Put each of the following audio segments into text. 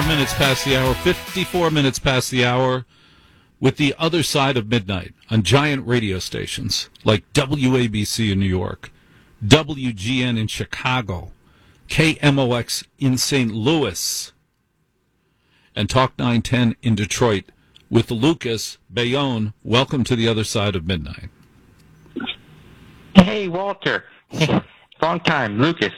minutes past the hour, 54 minutes past the hour, with the other side of midnight on giant radio stations like WABC in New York, WGN in Chicago, KMOX in St. Louis, and Talk 910 in Detroit with Lucas Bayonne. Welcome to the other side of midnight. Hey, Walter. Long time, Lucas.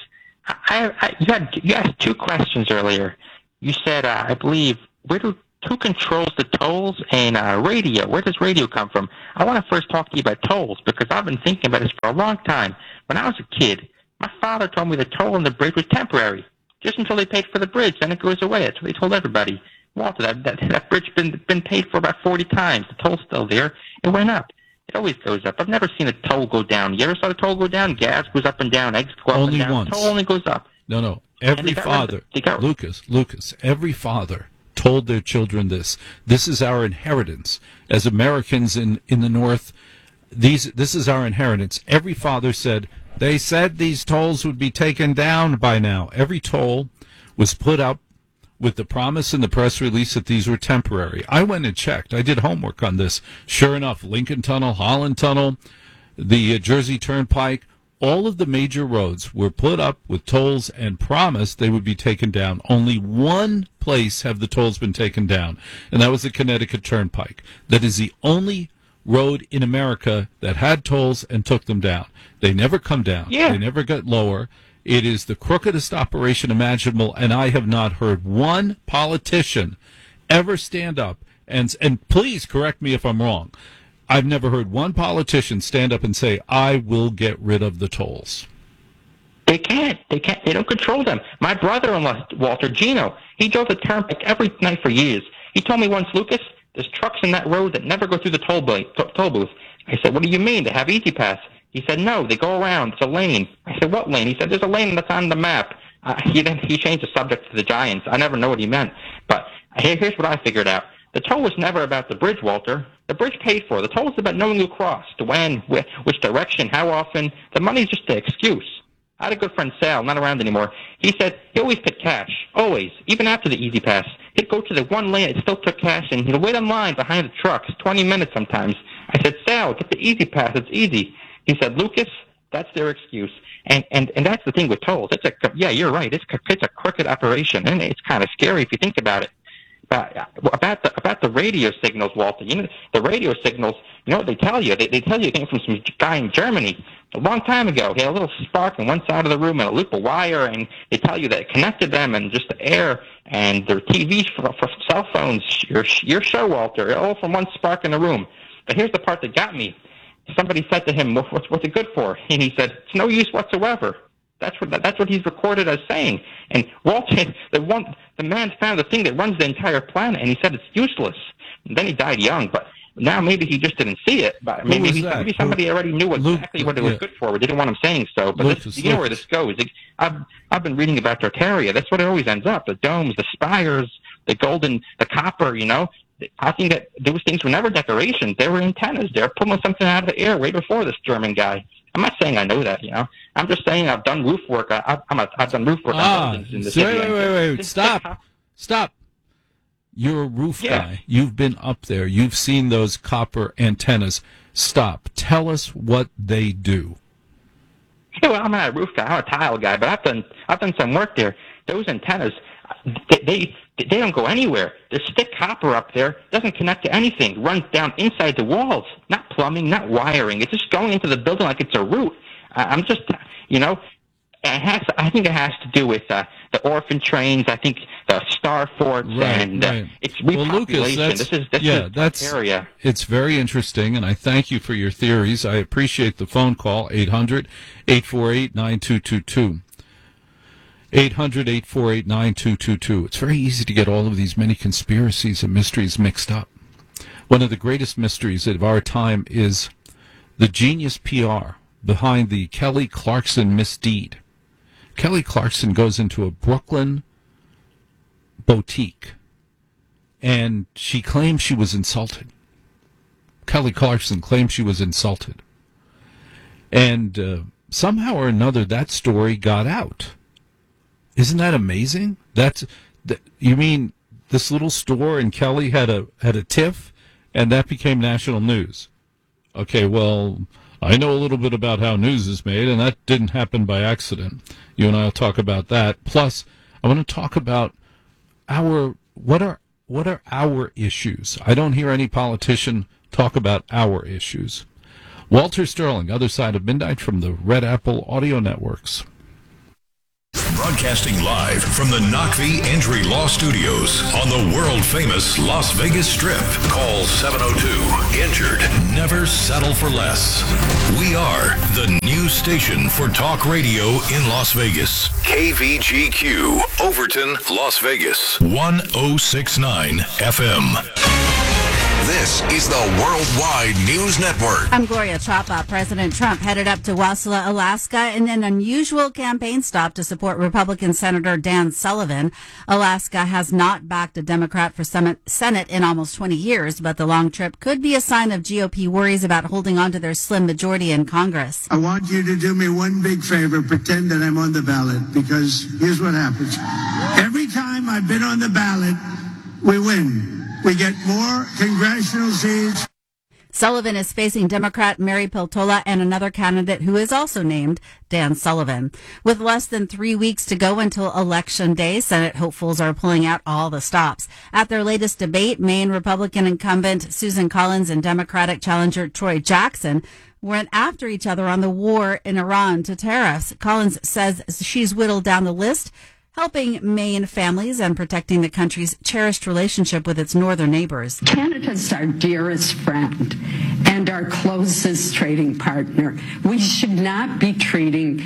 You asked two questions earlier. You said, I believe, who controls the tolls and radio? Where does radio come from? I want to first talk to you about tolls because I've been thinking about this for a long time. When I was a kid, my father told me the toll on the bridge was temporary, just until they paid for the bridge, then it goes away. That's what he told everybody. Walter, that bridge been paid for about 40 times. The toll's still there. It went up. It always goes up. I've never seen a toll go down. You ever saw the toll go down? Gas goes up and down. Eggs go up Only and down. once. Toll only goes up. No. Every father, Lucas, every father told their children this. This is our inheritance. As Americans in the North, this is our inheritance. Every father said, they said these tolls would be taken down by now. Every toll was put up with the promise in the press release that these were temporary. I went and checked. I did homework on this. Sure enough, Lincoln Tunnel, Holland Tunnel, the Jersey Turnpike, all of the major roads were put up with tolls and promised they would be taken down. Only one place have the tolls been taken down, and that was the Connecticut Turnpike. That is the only road in America that had tolls and took them down. They never come down. Yeah. They never got lower. It is the crookedest operation imaginable, and I have not heard one politician ever stand up, and please correct me if I'm wrong, I've never heard one politician stand up and say, I will get rid of the tolls. They can't. They don't control them. My brother-in-law, Walter Gino, he drove the turnpike every night for years. He told me once, Lucas, there's trucks in that road that never go through the toll booth. I said, what do you mean? They have Easy Pass. He said, no, they go around. It's a lane. I said, what lane? He said, there's a lane that's on the map. He changed the subject to the Giants. I never know what he meant. But here's what I figured out. The toll was never about the bridge, Walter. The bridge paid for. The toll was about knowing who crossed, when, which direction, how often. The money's just an excuse. I had a good friend, Sal, not around anymore. He said he always picked cash, always, even after the Easy Pass. He'd go to the one lane that still took cash, and he'd wait in line behind the trucks, 20 minutes sometimes. I said, Sal, get the Easy Pass. It's easy. He said, Lucas, that's their excuse. And that's the thing with tolls. Yeah, you're right. It's a crooked operation, and it's kind of scary if you think about it. About the radio signals, Walter. You know, the radio signals, you know what they tell you? They tell you it came from some guy in Germany a long time ago. He had a little spark on one side of the room and a loop of wire, and they tell you that it connected them and just the air and their TVs for cell phones, your show, Walter, all from one spark in the room. But here's the part that got me. Somebody said to him, what's it good for? And he said, it's no use whatsoever. That's what he's recorded as saying. And Walter, the man found the thing that runs the entire planet, and he said it's useless. And then he died young, but now maybe he just didn't see it. But maybe somebody already knew exactly what it was good for. We didn't want him saying so. But you know where this goes. I've been reading about Tartaria. That's what it always ends up. The domes, the spires, the copper, you know. I think that those things were never decorations. They were antennas. They were pulling something out of the air way before this German guy. I'm not saying I know that, you know. I'm just saying I've done roof work. I've done roof work on buildings in the city. Wait. Stop. You're a roof guy. You've been up there. You've seen those copper antennas. Stop. Tell us what they do. Yeah, well, I'm not a roof guy. I'm a tile guy, but I've done some work there. Those antennas, they don't go anywhere. There's stick copper up there. Doesn't connect to anything. It runs down inside the walls. Not plumbing, not wiring. It's just going into the building like it's a root. I'm just, you know, I think it has to do with the orphan trains. I think the star forts and it's repopulation. Well, Lucas, that's area. It's very interesting, and I thank you for your theories. I appreciate the phone call, 800-848-9222. 800-848-9222. It's very easy to get all of these many conspiracies and mysteries mixed up. One of the greatest mysteries of our time is the genius PR behind the Kelly Clarkson misdeed. Kelly Clarkson goes into a Brooklyn boutique, and she claims she was insulted. Kelly Clarkson claims she was insulted. And somehow or another, that story got out. Isn't that amazing? You mean this little store in Kelly had a tiff, and that became national news. Okay, well, I know a little bit about how news is made, and that didn't happen by accident. You and I will talk about that. Plus, I want to talk about what are our issues. I don't hear any politician talk about our issues. Walter Sterling, Other Side of Midnight from the Red Apple Audio Networks. Broadcasting live from the Knockvie Injury Law Studios on the world-famous Las Vegas Strip. Call 702-INJURED. Never settle for less. We are the news station for talk radio in Las Vegas. KVGQ, Overton, Las Vegas. 1069 FM. This is the Worldwide News Network. I'm Gloria Chapa. President Trump headed up to Wasilla, Alaska in an unusual campaign stop to support Republican Senator Dan Sullivan. Alaska has not backed a Democrat for Senate in almost 20 years, but the long trip could be a sign of GOP worries about holding on to their slim majority in Congress. I want you to do me one big favor, pretend that I'm on the ballot, because here's what happens. Every time I've been on the ballot, we win. We get more congressional seats. Sullivan is facing Democrat Mary Peltola and another candidate who is also named Dan Sullivan. With less than 3 weeks to go until Election Day, Senate hopefuls are pulling out all the stops. At their latest debate, Maine Republican incumbent Susan Collins and Democratic challenger Troy Jackson went after each other on the war in Iran to tariffs. Collins says she's whittled down the list, helping Maine families and protecting the country's cherished relationship with its northern neighbors. Canada's our dearest friend and our closest trading partner. We should not be treating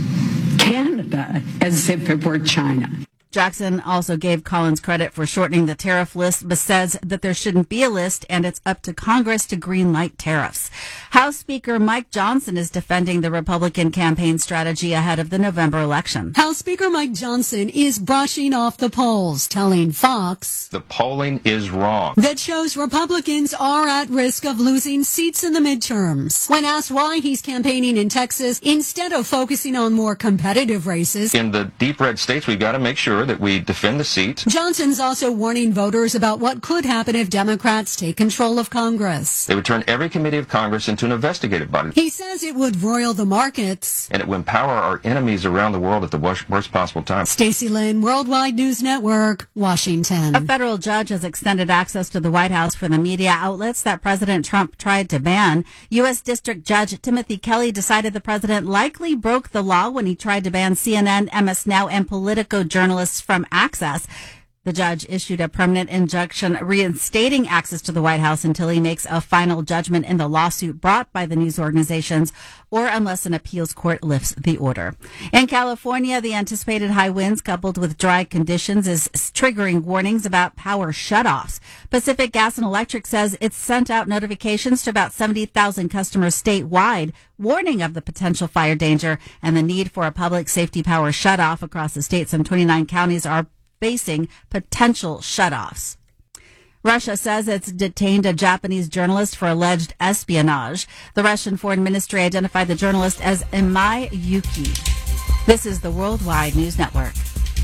Canada as if it were China. Jackson also gave Collins credit for shortening the tariff list, but says that there shouldn't be a list and it's up to Congress to greenlight tariffs. House Speaker Mike Johnson is defending the Republican campaign strategy ahead of the November election. House Speaker Mike Johnson is brushing off the polls, telling Fox the polling is wrong. That shows Republicans are at risk of losing seats in the midterms. When asked why he's campaigning in Texas instead of focusing on more competitive races. In the deep red states, we've got to make sure that we defend the seat. Johnson's also warning voters about what could happen if Democrats take control of Congress. They would turn every committee of Congress into an investigative body. He says it would roil the markets. And it would empower our enemies around the world at the worst possible time. Stacey Lynn, Worldwide News Network, Washington. A federal judge has extended access to the White House for the media outlets that President Trump tried to ban. U.S. District Judge Timothy Kelly decided the president likely broke the law when he tried to ban CNN, MS Now, and Politico journalists from access. The judge issued a permanent injunction reinstating access to the White House until he makes a final judgment in the lawsuit brought by the news organizations or unless an appeals court lifts the order. In California, the anticipated high winds coupled with dry conditions is triggering warnings about power shutoffs. Pacific Gas and Electric says it's sent out notifications to about 70,000 customers statewide, warning of the potential fire danger and the need for a public safety power shutoff across the state. Some 29 counties are facing potential shutoffs. Russia says it's detained a Japanese journalist for alleged espionage. The Russian Foreign Ministry identified the journalist as Imai Yuki. This is the Worldwide News Network.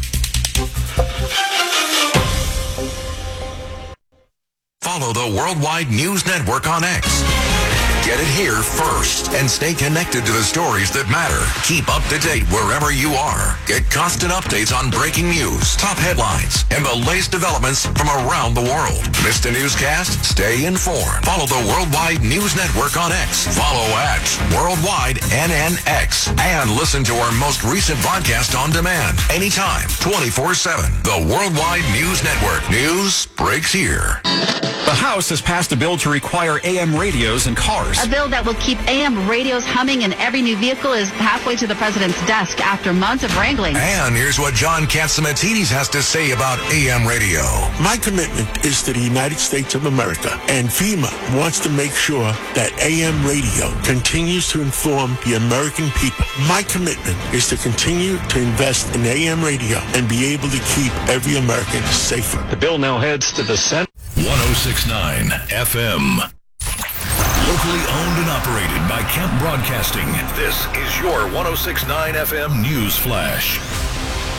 Follow the Worldwide News Network on X. Get it here first and stay connected to the stories that matter. Keep up to date wherever you are. Get constant updates on breaking news, top headlines, and the latest developments from around the world. Missed a newscast? Stay informed. Follow the Worldwide News Network on X. Follow at Worldwide NNX. And listen to our most recent podcast on demand. Anytime, 24/7. The Worldwide News Network. News breaks here. The House has passed a bill to require AM radios in cars. A bill that will keep AM radios humming in every new vehicle is halfway to the president's desk after months of wrangling. And here's what John Catsimatidis has to say about AM radio. My commitment is to the United States of America, and FEMA wants to make sure that AM radio continues to inform the American people. My commitment is to continue to invest in AM radio and be able to keep every American safer. The bill now heads to the Senate. 1069 FM. Locally owned and operated by Kemp Broadcasting. This is your 1069 FM News Flash.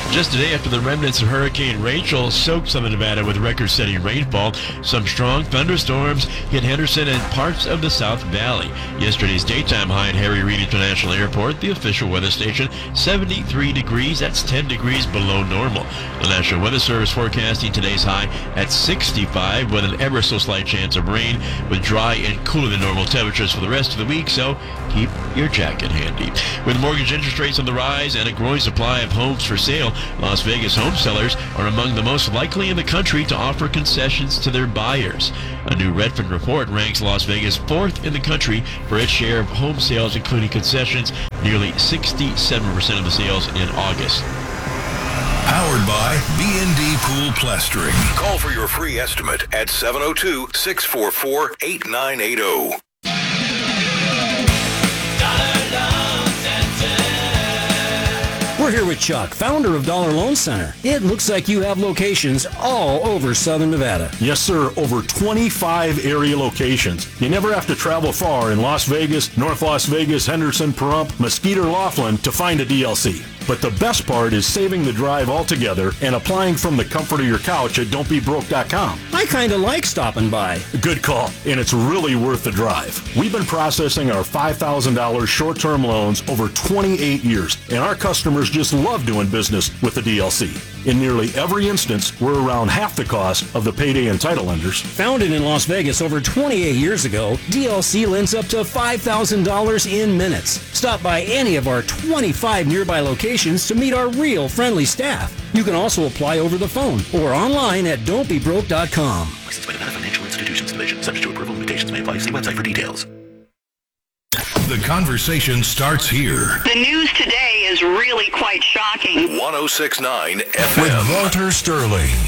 Just today after the remnants of Hurricane Rachel soaked Southern Nevada with record-setting rainfall, some strong thunderstorms hit Henderson and parts of the South Valley. Yesterday's daytime high at Harry Reid International Airport, the official weather station, 73 degrees. That's 10 degrees below normal. The National Weather Service forecasting today's high at 65 with an ever so slight chance of rain, with dry and cooler than normal temperatures for the rest of the week, so keep your jacket handy. With mortgage interest rates on the rise and a growing supply of homes for sale, Las Vegas home sellers are among the most likely in the country to offer concessions to their buyers. A new Redfin report ranks Las Vegas 4th in the country for its share of home sales, including concessions, nearly 67% of the sales in August. Powered by B&D Pool Plastering. Call for your free estimate at 702-644-8980. We're here with Chuck, founder of Dollar Loan Center. It looks like you have locations all over Southern Nevada. Yes, sir. Over 25 area locations. You never have to travel far in Las Vegas, North Las Vegas, Henderson, Pahrump, Mesquite, or Laughlin to find a DLC. But the best part is saving the drive altogether and applying from the comfort of your couch at don'tbebroke.com. I kind of like stopping by. Good call, and it's really worth the drive. We've been processing our $5,000 short-term loans over 28 years, and our customers just love doing business with the DLC. In nearly every instance, we're around half the cost of the payday and title lenders. Founded in Las Vegas over 28 years ago, DLC lends up to $5,000 in minutes. Stop by any of our 25 nearby locations to meet our real friendly staff. You can also apply over the phone or online at don'tbebroke.com. Licensed by Nevada Financial Institutions Division. Subject to approval. Limitations may apply. See website for details. The conversation starts here. The news today is really quite shocking. 106.9 FM. With Walter Sterling.